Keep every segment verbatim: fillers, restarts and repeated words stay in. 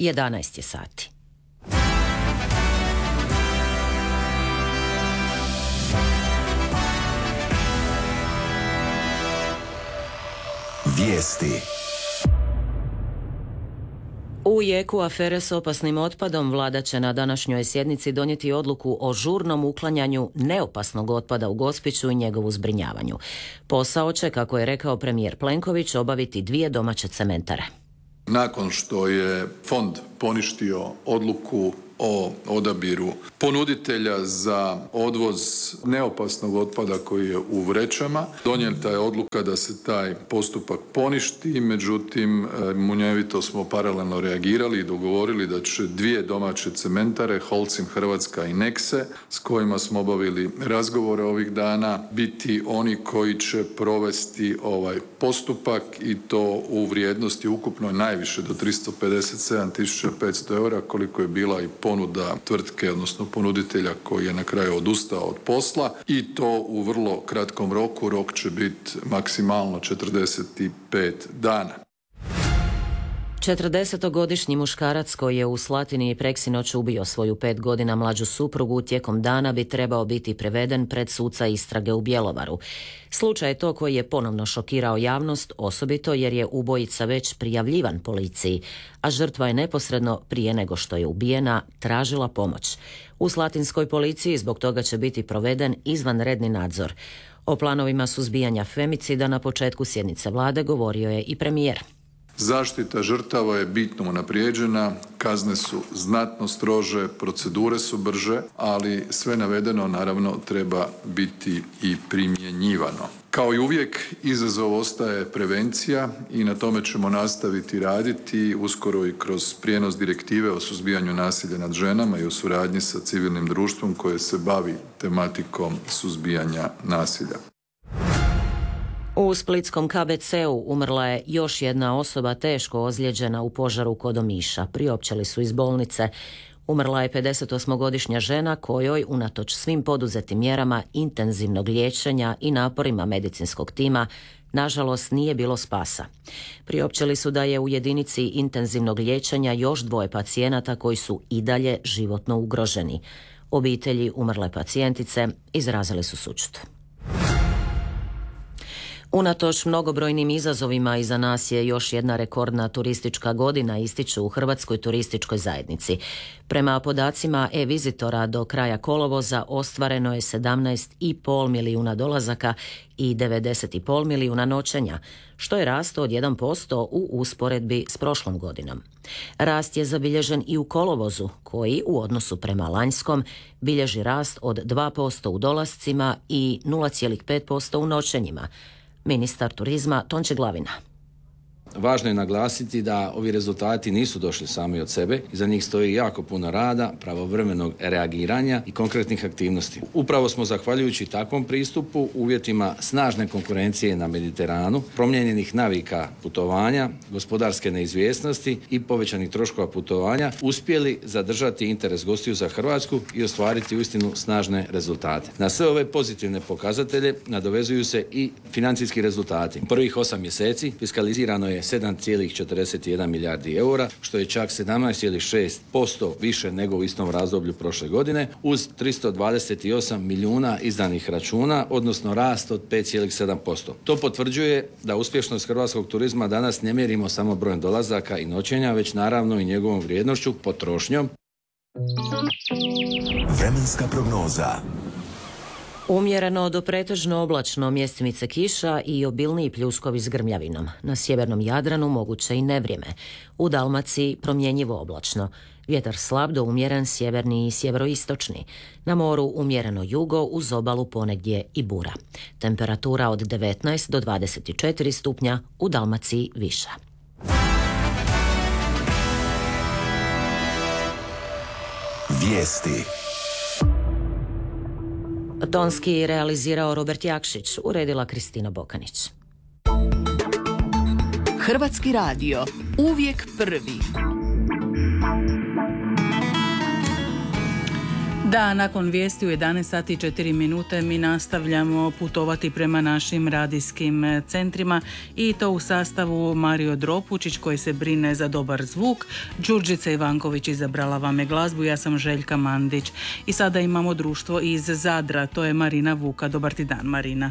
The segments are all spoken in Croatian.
jedanaest je sati. Vijesti. U jeku afere s opasnim otpadom vlada će na današnjoj sjednici donijeti odluku o žurnom uklanjanju neopasnog otpada u Gospiću i njegovu zbrinjavanju. Posao će, kako je rekao premijer Plenković, obaviti dvije domaće cementare. Nakon što je fond poništio odluku o odabiru ponuditelja za odvoz neopasnog otpada koji je u vrećama, donijeta je odluka da se taj postupak poništi, međutim munjevito smo paralelno reagirali i dogovorili da će dvije domaće cementare, Holcim Hrvatska i Nexe, s kojima smo obavili razgovore ovih dana, biti oni koji će provesti ovaj postupak i to u vrijednosti ukupno najviše do tristo pedeset sedam tisuća petsto eura, koliko je bila i ponuda tvrtke, odnosno ponuditelja koji je na kraju odustao od posla, i to u vrlo kratkom roku. Rok će biti maksimalno četrdeset pet dana. četrdesetogodišnji muškarac koji je u Slatini i preksinoć ubio svoju pet godina mlađu suprugu tijekom dana bi trebao biti preveden pred suca istrage u Bjelovaru. Slučaj je to koji je ponovno šokirao javnost, osobito jer je ubojica već prijavljivan policiji, a žrtva je neposredno prije nego što je ubijena tražila pomoć. U slatinskoj policiji zbog toga će biti proveden izvanredni nadzor. O planovima suzbijanja femicida na početku sjednice vlade govorio je i premijer. Zaštita žrtava je bitno unaprijeđena, kazne su znatno strože, procedure su brže, ali sve navedeno naravno treba biti i primjenjivano. Kao i uvijek, izazov ostaje prevencija i na tome ćemo nastaviti raditi uskoro i kroz prijenos direktive o suzbijanju nasilja nad ženama i u suradnji sa civilnim društvom koje se bavi tematikom suzbijanja nasilja. U splitskom K B C-u umrla je još jedna osoba teško ozlijeđena u požaru kod Omiša. Priopćili su iz bolnice. Umrla je pedesetosmogodišnja žena kojoj, unatoč svim poduzetim mjerama intenzivnog liječenja i naporima medicinskog tima, nažalost nije bilo spasa. Priopćili su da je u jedinici intenzivnog liječenja još dvoje pacijenata koji su i dalje životno ugroženi. Obitelji umrle pacijentice izrazili su sućut. Unatoč mnogobrojnim izazovima iza nas je još jedna rekordna turistička godina, ističu u Hrvatskoj turističkoj zajednici. Prema podacima e-vizitora do kraja kolovoza ostvareno je sedamnaest i pol milijuna dolazaka i devedeset i pol milijuna noćenja, što je rast od jedan posto u usporedbi s prošlom godinom. Rast je zabilježen i u kolovozu, koji u odnosu prema lanjskom bilježi rast od dva posto u dolascima i nula zarez pet posto u noćenjima. Ministar turizma Tonči Glavina. Važno je naglasiti da ovi rezultati nisu došli sami od sebe. Iza njih stoji jako puno rada, pravovremenog reagiranja i konkretnih aktivnosti. Upravo smo, zahvaljujući takvom pristupu, uvjetima snažne konkurencije na Mediteranu, promijenjenih navika putovanja, gospodarske neizvjesnosti i povećanih troškova putovanja, uspjeli zadržati interes gostiju za Hrvatsku i ostvariti uistinu snažne rezultate. Na sve ove pozitivne pokazatelje nadovezuju se i financijski rezultati. U prvih osam mjeseci fiskalizirano je sedam zarez četrdeset jedan milijardi eura, što je čak sedamnaest zarez šest posto više nego u istom razdoblju prošle godine, uz tristo dvadeset osam milijuna izdanih računa, odnosno rast od pet zarez sedam posto. To potvrđuje da uspješnost hrvatskog turizma danas ne mjerimo samo brojem dolazaka i noćenja, već naravno i njegovom vrijednošću, potrošnjom. Vremenska prognoza. Umjereno do pretežno oblačno, mjestimice kiša i obilniji pljuskovi s grmljavinom. Na sjevernom Jadranu moguće i nevrijeme. U Dalmaciji promjenjivo oblačno. Vjetar slab do umjeren sjeverni i sjeveroistočni. Na moru umjereno jugo, uz obalu ponegdje i bura. Temperatura od devetnaest do dvadeset četiri stupnja, u Dalmaciji viša. Vijesti. Tonski realizirao Robert Jakšić, uredila Kristina Bokanić. Hrvatski radio, uvijek prvi. Da, nakon vijesti u jedanaest sati i četiri minute mi nastavljamo putovati prema našim radijskim centrima i to u sastavu Mario Dropučić koji se brine za dobar zvuk, Đurđica Ivanković izabrala vam je glazbu, ja sam Željka Mandić. I sada imamo društvo iz Zadra, to je Marina Vuka. Dobar ti dan, Marina.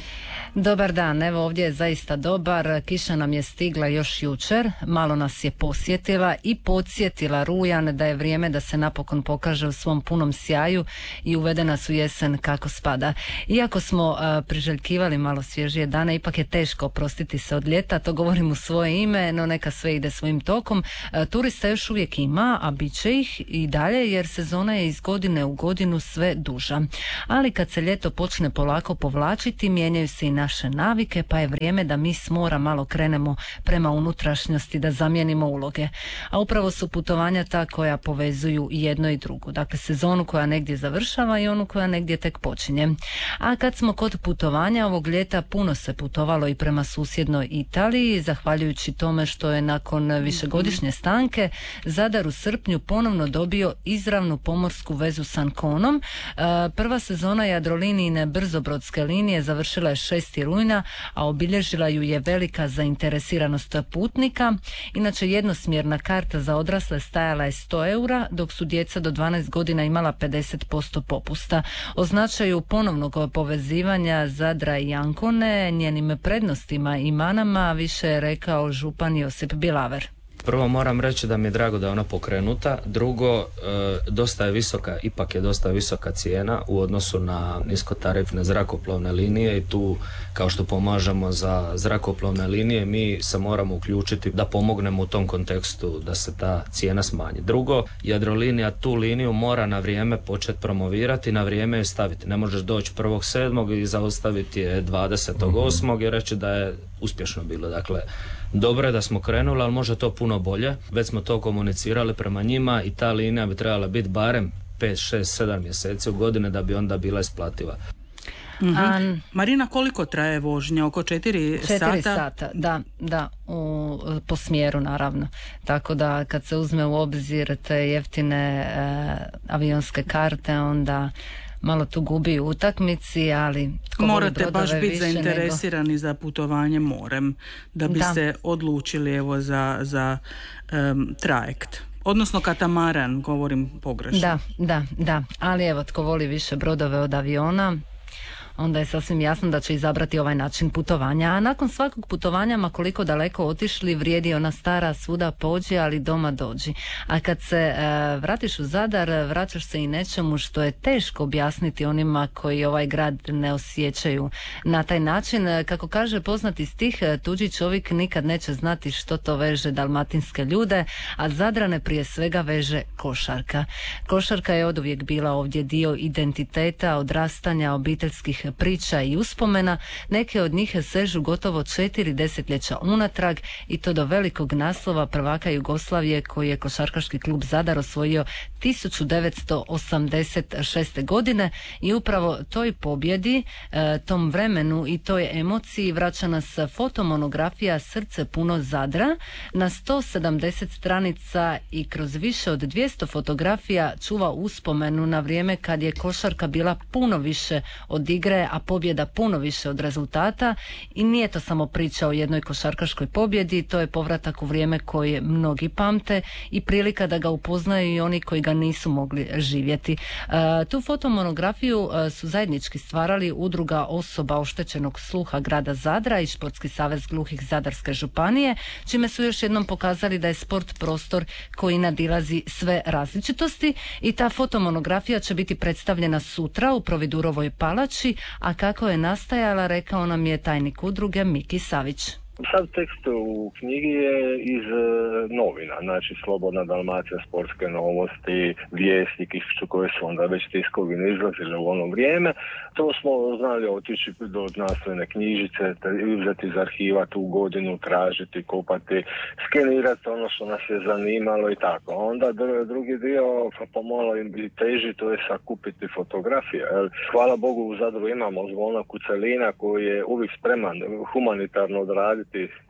Dobar dan, evo ovdje je zaista dobar, kiša nam je stigla još jučer, malo nas je posjetila i podsjetila rujan da je vrijeme da se napokon pokaže u svom punom sjaju i uvede nas u jesen kako spada. Iako smo uh, priželjkivali malo svježije dane, ipak je teško oprostiti se od ljeta, to govorim u svoje ime, no neka sve ide svojim tokom. Uh, turista još uvijek ima, a bit će ih i dalje jer sezona je iz godine u godinu sve duža. Ali kad se ljeto počne polako povlačiti, mijenjaju se i naše navike, pa je vrijeme da mi s mora malo krenemo prema unutrašnjosti, da zamijenimo uloge. A upravo su putovanja ta koja povezuju jedno i drugo. Dakle, sezonu koja negdje završava i onu koja negdje tek počinje. A kad smo kod putovanja, ovog ljeta puno se putovalo i prema susjednoj Italiji, zahvaljujući tome što je nakon višegodišnje stanke Zadar u srpnju ponovno dobio izravnu pomorsku vezu s Anconom. Prva sezona Jadrolinijine brzobrodske linije završila je šesti rujna, a obilježila ju je velika zainteresiranost putnika. Inače, jednosmjerna karta za odrasle stajala je sto eura, dok su djeca do dvanaest godina imala pedeset posto popusta. O značaju ponovnog povezivanja Zadra i Ancone, njenim prednostima i manama više je rekao župan Josip Bilaver. Prvo moram reći da mi je drago da je ona pokrenuta, drugo e, dosta je visoka, ipak je dosta visoka cijena u odnosu na niskotarifne zrakoplovne linije i tu kao što pomažemo za zrakoplovne linije mi se moramo uključiti da pomognemo u tom kontekstu da se ta cijena smanji. Drugo, Jadrolinija tu liniju mora na vrijeme početi promovirati, na vrijeme ju staviti. Ne možeš doći prvog sedmog i zaustaviti je dvadesetog osmog i reći da je uspješno bilo. Dakle, dobro je da smo krenuli, ali može to puno bolje. Već smo to komunicirali prema njima i ta linija bi trebala biti barem pet, šest, sedam mjeseci u godine da bi onda bila isplativa. Mm-hmm. A, Marina, koliko traje vožnja? Oko četiri sata? Četiri sata, da, da, u, po smjeru naravno. Tako da kad se uzme u obzir te jeftine e, avionske karte, onda malo tu gubi u utakmici, ali morate baš biti zainteresirani nego... za putovanje morem da bi da. se odlučili evo za, za um, trajekt. Odnosno katamaran, govorim pogrešno. Da, da, da. Ali evo, tko voli više brodove od aviona, onda je sasvim jasno da će izabrati ovaj način putovanja. A nakon svakog putovanja, ma koliko daleko otišli, vrijedi ona stara svuda pođi, ali doma dođi. A kad se e, vratiš u Zadar, vraćaš se i nečemu što je teško objasniti onima koji ovaj grad ne osjećaju na taj način. Kako kaže poznati stih, tuđi čovjek nikad neće znati što to veže dalmatinske ljude, a Zadrane prije svega veže košarka. Košarka je oduvijek bila ovdje dio identiteta, odrastanja, obiteljskih priča i uspomena. Neke od njih sežu gotovo četiri desetljeća unatrag i to do velikog naslova prvaka Jugoslavije koji je košarkaški klub Zadar osvojio tisuću devetsto osamdeset šeste. godine i upravo toj pobjedi, tom vremenu i toj emociji vraća nas fotomonografija Srce puno Zadra na sto sedamdeset stranica i kroz više od dvjesto fotografija čuva uspomenu na vrijeme kad je košarka bila puno više od igre, a pobjeda puno više od rezultata. I nije to samo priča o jednoj košarkaškoj pobjedi, to je povratak u vrijeme koje mnogi pamte i prilika da ga upoznaju i oni koji ga nisu mogli živjeti. E, tu fotomonografiju e, su zajednički stvarali Udruga osoba oštećenog sluha grada Zadra i Športski savez gluhih Zadarske županije, čime su još jednom pokazali da je sport prostor koji nadilazi sve različitosti. I ta fotomonografija će biti predstavljena sutra u Providurovoj palači, a kako je nastajala rekao nam je tajnik udruge Miki Savić. Sad tekst u knjigi je iz e, novina, znači Slobodna Dalmacija, sportske novosti, vijesti koje su onda već tiskovine izlazile u ono vrijeme. To smo znali otići do znanstvene knjižice, uzeti iz arhiva tu godinu, tražiti, kopati, skenirati ono što nas je zanimalo i tako. Onda drugi dio, pomalo i teži, to je sakupiti fotografije. Hvala Bogu u Zadru imamo Zvona Kucelina koji je uvijek spreman humanitarno odraditi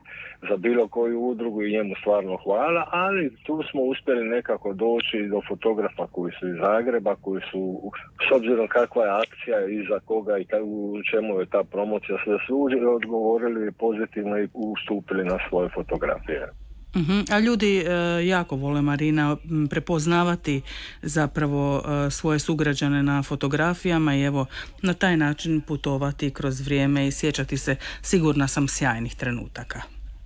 za bilo koju udrugu i njemu stvarno hvala, ali tu smo uspjeli nekako doći do fotografa koji su iz Zagreba, koji su, s obzirom kakva je akcija i za koga i u čemu je ta promocija, sve su odgovorili pozitivno i ustupili na svoje fotografije. Uh-huh. A ljudi e, jako vole, Marina, prepoznavati zapravo e, svoje sugrađane na fotografijama i evo na taj način putovati kroz vrijeme i sjećati se, sigurna sam, sjajnih trenutaka.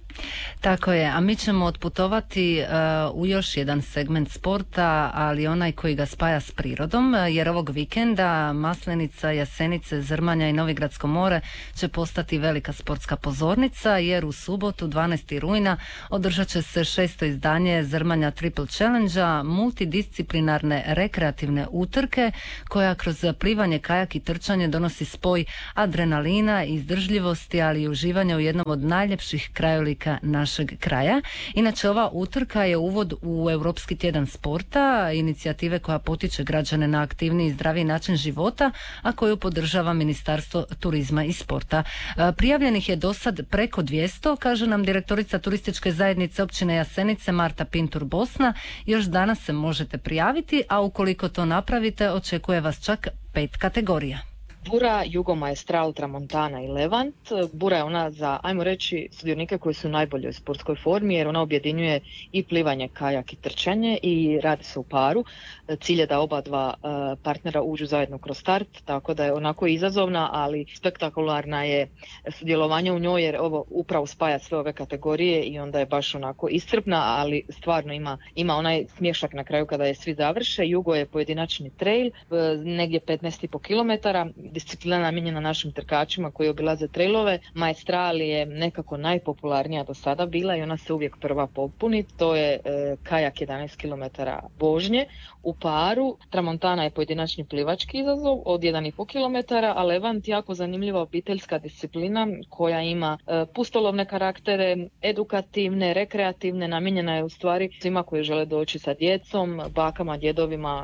Tako je, a mi ćemo otputovati uh, u još jedan segment sporta, ali onaj koji ga spaja s prirodom, jer ovog vikenda Maslenica, Jasenice, Zrmanja i Novigradsko more će postati velika sportska pozornica, jer u subotu dvanaestog rujna održat će se šesto izdanje Zrmanja Triple Challenge-a, multidisciplinarne rekreativne utrke koja kroz plivanje, kajak i trčanje donosi spoj adrenalina i izdržljivosti, ali i uživanja u jednom od najljepših krajolika našeg kraja. Inače, ova utrka je uvod u Europski tjedan sporta, inicijative koja potiče građane na aktivniji i zdraviji način života, a koju podržava Ministarstvo turizma i sporta. Prijavljenih je do sad preko dvjesto, kaže nam direktorica turističke zajednice općine Jasenice Marta Pintur Bosna. Još danas se možete prijaviti, a ukoliko to napravite, očekuje vas čak pet kategorija. Bura, Jugo, Maestral, Tramontana i Levant. Bura je ona za, ajmo reći, sudionike koji su u najboljoj sportskoj formi, jer ona objedinjuje i plivanje, kajak i trčanje i radi se u paru. Cilj je da oba dva partnera uđu zajedno kroz start, tako da je onako izazovna, ali spektakularna je sudjelovanje u njoj, jer ovo upravo spaja sve ove kategorije i onda je baš onako iscrpna, ali stvarno ima, ima onaj smješak na kraju kada je svi završe. Jugo je pojedinačni trail, negdje petnaest i pol kilometara, disciplina namijenjena našim trkačima koji obilaze trailove. Maestral je nekako najpopularnija do sada bila i ona se uvijek prva popuni. To je e, kajak jedanaest kilometara vožnje u paru. Tramontana je pojedinačni plivački izazov od jedan i pol kilometara, a Levant jako zanimljiva obiteljska disciplina koja ima e, pustolovne karaktere, edukativne, rekreativne, namijenjena je u stvari svima koji žele doći sa djecom, bakama, djedovima.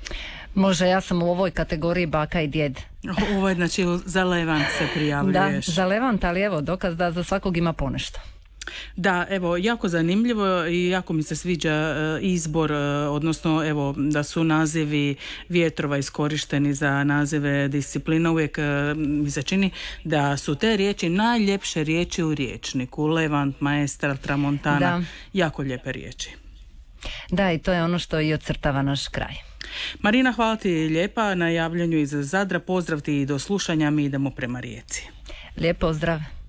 Može, ja sam u ovoj kategoriji baka i djed. Ovo je, znači, za Levant se prijavljuješ. Da, za Levant, ali evo, dokaz da za svakog ima ponešto. Da, evo, jako zanimljivo i jako mi se sviđa izbor, odnosno evo da su nazivi vjetrova iskorišteni za nazive disciplina. Uvijek mi se čini da su te riječi najljepše riječi u riječniku. Levant, Maestral, Tramontana, da. Jako lijepe riječi. Da, i to je ono što i ocrtava naš kraj. Marina, hvala ti lijepa na javljanju iz Zadra. Pozdrav ti i do slušanja, mi idemo prema Rijeci. Lijep pozdrav.